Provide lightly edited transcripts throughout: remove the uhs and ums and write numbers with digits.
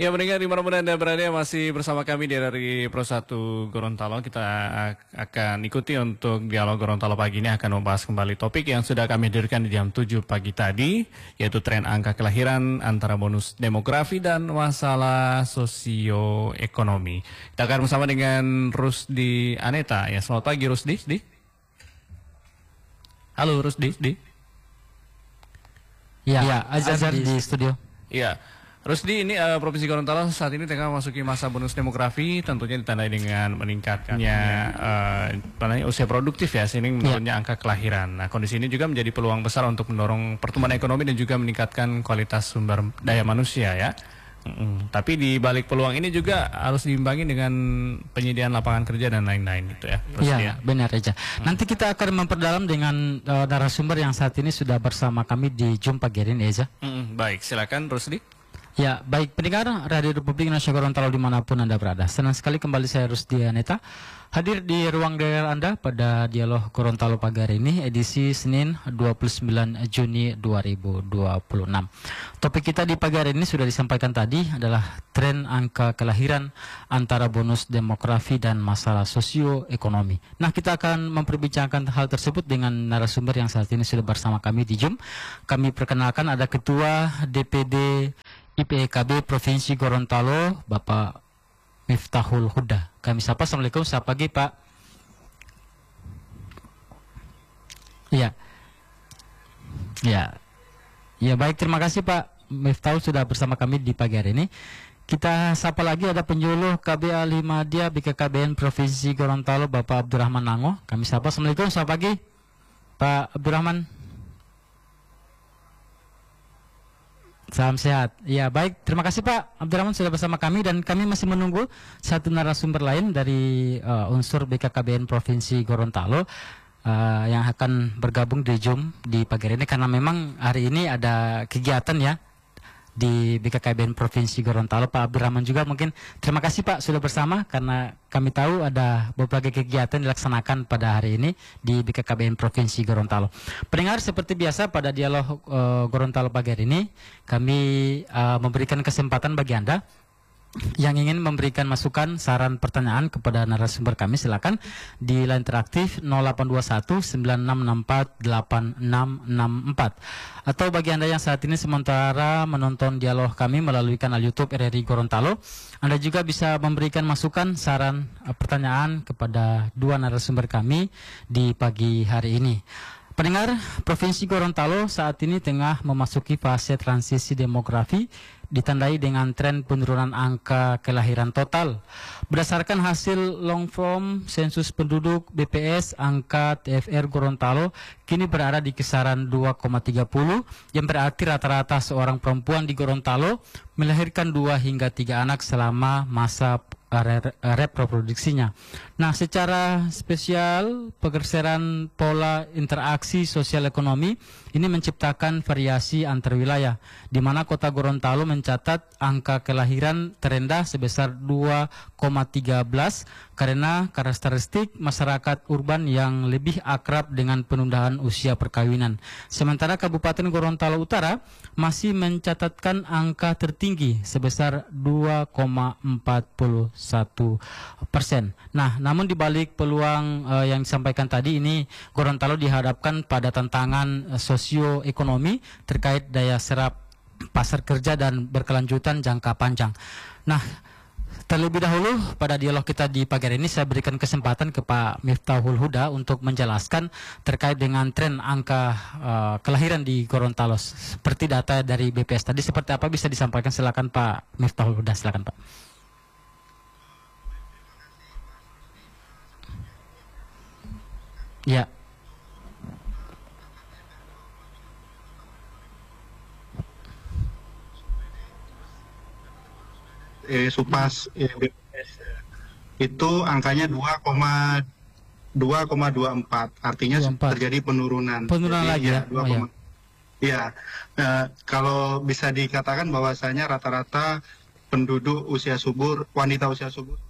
Ya, pendengar dimanapun Anda berada masih bersama kami dari Pro 1 Gorontalo. Kita akan ikuti untuk dialog Gorontalo pagi ini akan membahas kembali topik yang sudah kami hadirkan di jam 7 pagi tadi, yaitu tren angka kelahiran antara bonus demografi dan masalah sosioekonomi. Kita akan bersama dengan Rusdi Aneta. Ya, selamat pagi Rusdi. Halo Rusdi. Ya, Azhar di studio. Iya. Rusdi, ini Provinsi Gorontalo saat ini tengah memasuki masa bonus demografi, tentunya ditandai dengan meningkatnya usia produktif ya, sehingga menurunnya angka kelahiran. Nah, kondisi ini juga menjadi peluang besar untuk mendorong pertumbuhan ekonomi dan juga meningkatkan kualitas sumber daya manusia ya. Tapi di balik peluang ini juga harus diimbangi dengan penyediaan lapangan kerja dan lain-lain gitu ya. Iya, benar aja. Nanti kita akan memperdalam dengan narasumber yang saat ini sudah bersama kami di Zoom pagi ini Eza. Baik, silakan Rusdi. Ya, baik pendengar Radio Republik Indonesia Gorontalo dimanapun Anda berada. Senang sekali kembali saya Rusdi Aneta hadir di ruang dengar Anda pada Dialog Gorontalo pagi hari ini, edisi Senin 29 Juni 2026. Topik kita di pagi hari ini sudah disampaikan tadi adalah tren angka kelahiran antara bonus demografi dan masalah sosioekonomi. Nah, kita akan memperbincangkan hal tersebut dengan narasumber yang saat ini sudah bersama kami di Zoom. Kami perkenalkan ada Ketua DPD IPEKB Provinsi Gorontalo, Bapak Miftahul Huda. Kami sapa, Assalamualaikum, selamat pagi Pak. Ya, baik, terima kasih Pak Miftahul sudah bersama kami di pagi hari ini. Kita sapa lagi ada penjuluh KB Alimadia BKKBN Provinsi Gorontalo, Bapak Abdurrahman Nango. Kami sapa, Assalamualaikum, selamat pagi Pak Abdurrahman. Salam sehat. Ya, baik. Terima kasih Pak Abdurrahman sudah bersama kami dan kami masih menunggu satu narasumber lain dari unsur BKKBN Provinsi Gorontalo yang akan bergabung di Zoom di pagi hari ini karena memang hari ini ada kegiatan ya di BKKBN Provinsi Gorontalo. Pak Abdurrahman juga mungkin terima kasih Pak sudah bersama karena kami tahu ada beberapa kegiatan dilaksanakan pada hari ini di BKKBN Provinsi Gorontalo. Pendengar, seperti biasa pada Dialog Gorontalo pagi hari ini kami memberikan kesempatan bagi Anda yang ingin memberikan masukan, saran, pertanyaan kepada narasumber kami, silakan di line interaktif 082196648664. Atau bagi Anda yang saat ini sementara menonton dialog kami melalui kanal YouTube RRI Gorontalo, Anda juga bisa memberikan masukan, saran, pertanyaan kepada dua narasumber kami di pagi hari ini. Pendengar, Provinsi Gorontalo saat ini tengah memasuki fase transisi demografi ditandai dengan tren penurunan angka kelahiran total. Berdasarkan hasil long form sensus penduduk BPS, angka TFR Gorontalo kini berada di kisaran 2,30 yang berarti rata-rata seorang perempuan di Gorontalo melahirkan 2 hingga 3 anak selama masa reproduksinya. Nah, secara spesial pergeseran pola interaksi sosial ekonomi ini menciptakan variasi antar wilayah, di mana kota Gorontalo mencatat angka kelahiran terendah sebesar 2,13 karena karakteristik masyarakat urban yang lebih akrab dengan penundaan usia perkawinan. Sementara Kabupaten Gorontalo Utara masih mencatatkan angka tertinggi sebesar 2,41%. Nah, namun di balik peluang yang disampaikan tadi ini, Gorontalo dihadapkan pada tantangan sosioekonomi terkait daya serap pasar kerja dan berkelanjutan jangka panjang. Nah, terlebih dahulu pada dialog kita di pagi hari ini saya berikan kesempatan ke Pak Miftahul Huda untuk menjelaskan terkait dengan tren angka kelahiran di Gorontalo. Seperti data dari BPS tadi, seperti apa bisa disampaikan? Silakan Pak Miftahul Huda, silakan Pak. Ya. Supas BPS itu angkanya 2,24, artinya 24. terjadi penurunan. Penurunan jadi, lagi ya. 2, ya. Kalau bisa dikatakan bahwasanya rata-rata penduduk usia subur, wanita usia subur.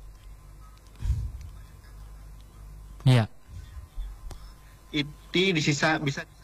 Iya. Itu bisa